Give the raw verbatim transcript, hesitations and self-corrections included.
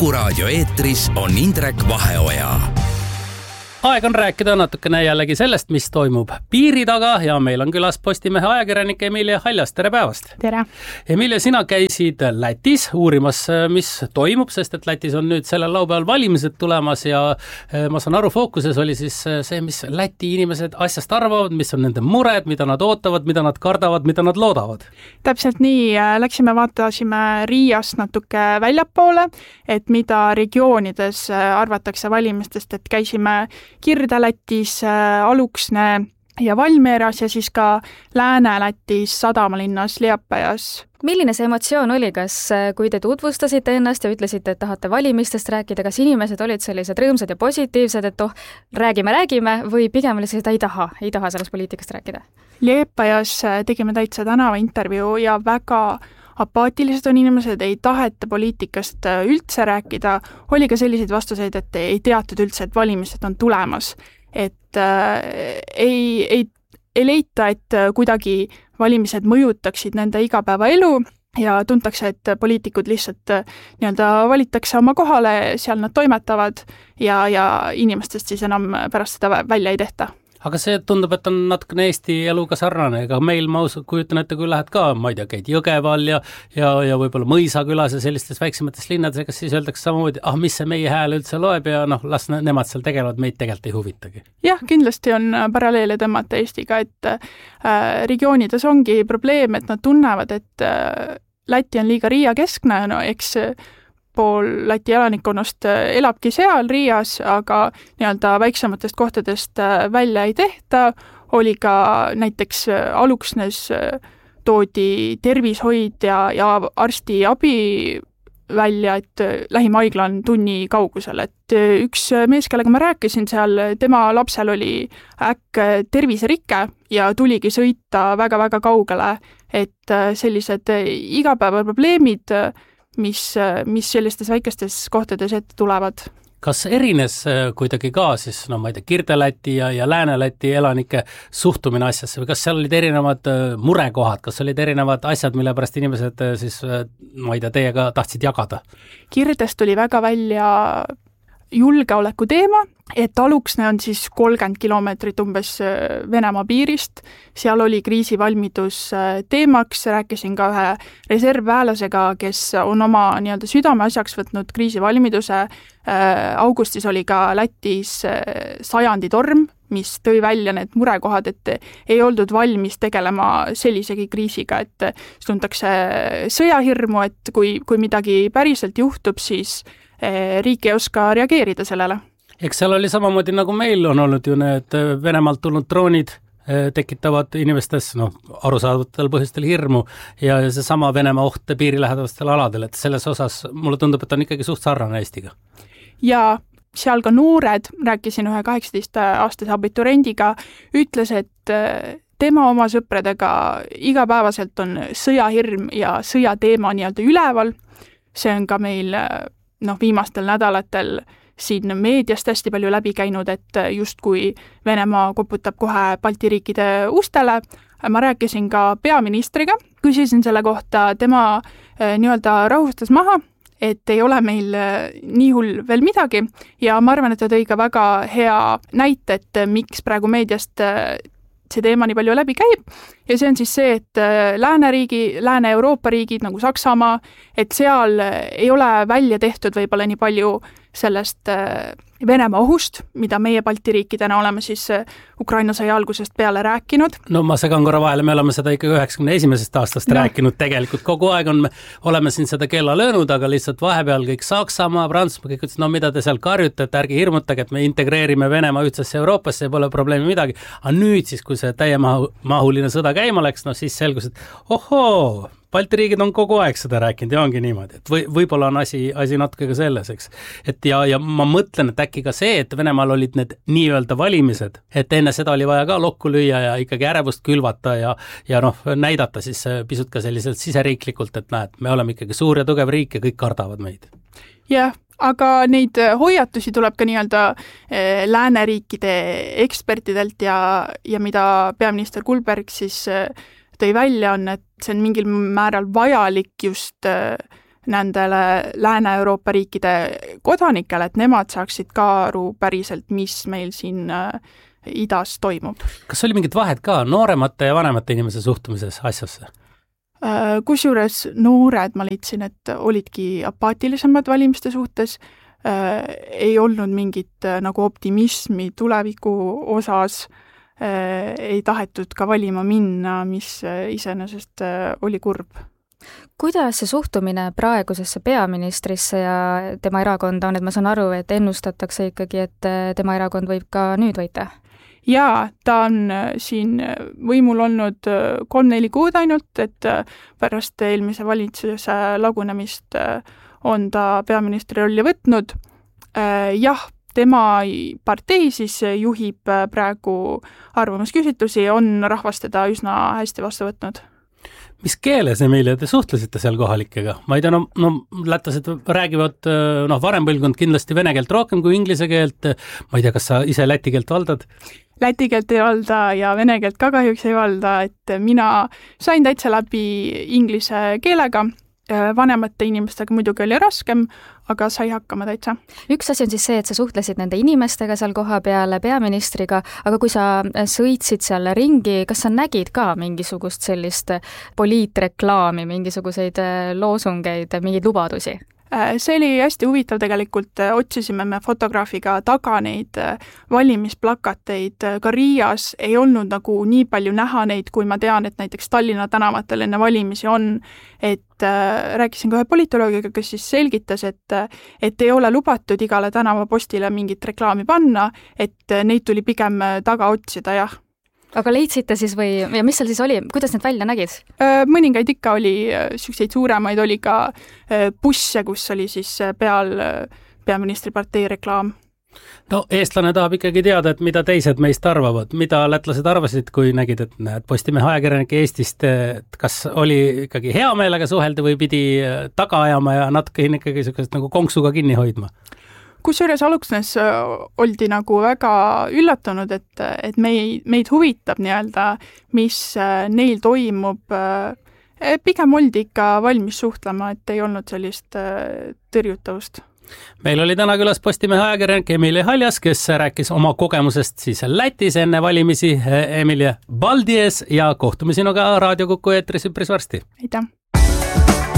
Kuku raadio eetris on Indrek Vaheoja. Aeg on rääkida natukene jällegi sellest, mis toimub piiri taga ja meil on külas Postimehe ajakirjanik Emilia Haljas. Tere päevast! Tere! Emilia, sina käisid Lätis uurimas, mis toimub, sest et Lätis on nüüd sellel laupäeval valimised tulemas ja ma saan aru, fookuses oli siis see, mis Läti inimesed asjast arvavad, mis on nende mured, mida nad ootavad, mida nad kardavad, mida nad loodavad. Täpselt nii, läksime vaatasime Riiast natuke väljapoole, et mida regioonides arvatakse valimistest, et käisime Kirde-Lätis, Aluksne ja Valmieras ja siis ka Lääne-Lätis sadamalinnas Liepājas. Milline see emotsioon oli, kas kui te tutvustasite ennast ja ütlesite, et tahate valimistest rääkida, kas inimesed olid sellised rõõmsad ja positiivsed, et oh, räägime, räägime või pigem oli see, et ei taha, ei taha sellest poliitikast rääkida? Liepājas tegime täitsa tänava intervjuu ja väga apaatilised on inimesed, ei taheta poliitikast üldse rääkida, oli ka selliseid vastuseid, et ei teatud üldse, et valimised on tulemas, et äh, ei, ei, ei leita, et kuidagi valimised mõjutaksid nende igapäevaelu ja tuntakse, et poliitikud lihtsalt nii-öelda valitakse oma kohale, seal nad toimetavad ja, ja inimestest siis enam pärast seda välja ei tehta. Aga see tundub, et on natukene Eesti eluga sarnane, ega meil ma kujutan ette, kui lähed ka, ma ei tea, käid Jõgeval ja, ja, ja võib-olla Mõisakülas ja sellistes väiksemates linnades, kas siis öeldakse samamoodi, ah, mis see meie hääl üldse loeb ja noh, las nemad seal tegelevad, meid tegelikult ei huvitagi. Jah, kindlasti on paralleele tõmmata Eestiga, et äh, regioonides ongi probleem, et nad tunnevad, et äh, Läti on liiga Riia keskne, no eks pool Läti elanikkonnast elabki seal Riias, aga nii-öelda väiksematest kohtadest välja ei tehta. Oli ka näiteks Aluksnes toodi tervishoid ja, ja arstiabi välja, et lähim haigla on tunni kaugusel. Et üks mees, kellega ma rääkisin seal, tema lapsel oli äkk terviserike ja tuligi sõita väga-väga kaugele, et sellised igapäevaprobleemid mis, mis sellistes väikestes kohtades ette tulevad. Kas erines kuidagi ka siis, no ma ei tea, Kirde-Läti ja, ja Lääne-Läti elanike suhtumine asjasse või kas seal olid erinevad murekohad, kas olid erinevad asjad, mille pärast inimesed siis, ma ei tea, teiega tahtsid jagada? Kirdest tuli väga välja julgeoleku teema, et Aluksne on siis kolmkümmend kilomeetrit umbes Venemaa piirist, seal oli kriisivalmidus teemaks, rääkisin ka ühe reservväelasega, kes on oma nii-öelda südame asjaks võtnud kriisivalmiduse, augustis oli ka Lätis sajandi torm, mis tõi välja need murekohad, et ei oldud valmis tegelema sellisegi kriisiga, et tuntakse sõjahirmu, et kui, kui midagi päriselt juhtub, siis riik ei oska reageerida sellele. Eks seal oli samamoodi nagu meil on olnud ju need Venemaalt tulnud droonid tekitavad inimestes no, arusaadavatel põhjustel hirmu ja see sama Venemaa oht piirilähedastel aladel, et selles osas mulle tundub, et on ikkagi suht sarnane Eestiga. Ja seal ka noored, rääkisin ühe kaheksateist aastase abiturendiga, ütles, et tema oma sõpradega igapäevaselt on sõjahirm ja sõjateema nii-öelda üleval. See on ka meil noh, viimastel nädalatel siin meediast hästi palju läbi käinud, et justkui Venemaa koputab kohe Balti riikide ustele. Ma rääkisin ka peaministriga, küsisin selle kohta, tema nii-öelda rahustas maha, et ei ole meil nii hull veel midagi ja ma arvan, et ta tõi ka väga hea näite, et miks praegu meediast see teema nii palju läbi käib ja see on siis see, et Lääneriigi, Lääne-Euroopa riigid nagu Saksamaa, et seal ei ole välja tehtud võib-olla nii palju sellest Venemaa ohust, mida meie Balti riikidena oleme siis Ukraina sõja algusest peale rääkinud. No ma segan korra vahele, me oleme seda ikka üheksakümne esimesest aastast no. rääkinud tegelikult. Kogu aeg on, oleme siin seda kella löönud, aga lihtsalt vahepeal kõik Saksamaa, Prantsusmaa, kõik ütles, no mida te seal karjute, et ärge hirmutage, et me integreerime Venemaa ühtsesse Euroopasse ja pole probleemi midagi. Aga nüüd siis, kui see täiemahuline sõda käima läks, no siis selgus, et ohoo, Balti riigid on kogu aeg seda rääkinud ja ongi niimoodi, et või, võib-olla on asi, asi natuke ka selles, eks. Et ja, ja ma mõtlen, et äkki ka see, et Venemaal olid need nii-öelda valimised, et enne seda oli vaja ka lokku lüüa ja ikkagi ärevust külvata ja, ja noh, näidata siis pisut ka selliselt siseriiklikult, et näed, me oleme ikkagi suur ja tugev riik ja kõik kardavad meid. Jah, aga neid hoiatusi tuleb ka nii-öelda lääneriikide ekspertidelt ja, ja mida peaminister Kulberg siis tõi välja on, et see on mingil määral vajalik just nendele Lääne-Euroopa riikide kodanikele, et nemad saaksid ka aru päriselt, mis meil siin idas toimub. Kas oli mingit vahet ka nooremate ja vanemate inimese suhtumises asjasse? Kusjuures noored ma leidsin, et olidki apaatilisemad valimiste suhtes, ei olnud mingit nagu optimismi tuleviku osas, ei tahetud ka valima minna, mis iseenesest oli kurb. Kuidas see suhtumine praegusesse peaministrisse ja tema erakonda on, et ma saan aru, et ennustatakse ikkagi, et tema erakond võib ka nüüd võita? Jaa, ta on siin võimul olnud kolm-neli kuud ainult, et pärast eelmise valitsuse lagunemist on ta peaministri rolli võtnud. Jah, tema partei siis juhib praegu arvamusküsitlusi, on rahvast teda üsna hästi vastu võtnud. Mis keeles, Emilia, te suhtlesite seal kohalikega? Ma ei tea, no, no lätlased räägivad, noh, varem põlvkond kindlasti vene keelt rohkem kui inglise keelt. Ma ei tea, kas sa ise läti keelt valdad? Läti keelt ei valda ja vene keelt ka kahjuks ei valda, et mina sain täitsa läbi inglise keelega. Vanemate inimestega muidugi oli raskem, aga sai hakkama täitsa. Üks asi on siis see, et sa suhtlesid nende inimestega seal koha peale peaministriga, aga kui sa sõitsid seal ringi, kas sa nägid ka mingisugust sellist poliitreklaami, mingisuguseid loosungeid, mingeid lubadusi? See oli hästi huvitav tegelikult, otsisime me fotograafiga taga neid valimisplakateid, ka Riias ei olnud nagu nii palju näha neid, kui ma tean, et näiteks Tallinna tänavatel enne valimisi on, et rääkisin ka ühe politoloogiga, kes siis selgitas, et, et ei ole lubatud igale tänavapostile mingit reklaami panna, et neid tuli pigem taga otsida, jah. Aga leidsite siis või, ja mis seal siis oli, kuidas need välja nägid? Mõningaid ikka oli, selliseid suuremaid oli ka busse, kus oli siis peal peaministri partei reklaam. No eestlane tahab ikkagi teada, et mida teised meist arvavad. Mida lätlased arvasid, kui nägid, et näed Postimehe ajakirjanike Eestist, et kas oli ikkagi hea meelega suhelda või pidi taga ajama ja natuke ikkagi nagu konksuga kinni hoidma? Kusjuures aluksnes oldi nagu väga üllatunud, et, et meid, meid huvitab nii-öelda, mis neil toimub. Pigem oldi ikka valmis suhtlema, et ei olnud sellist tõrjutavust. Meil oli täna külas Postimehe ajakirjanik Emilia Haljas, kes rääkis oma kogemusest siis Lätis enne valimisi. Emilia Baldies ja kohtume sinuga Raadio Kuku eetris üpris varsti. Aitäh!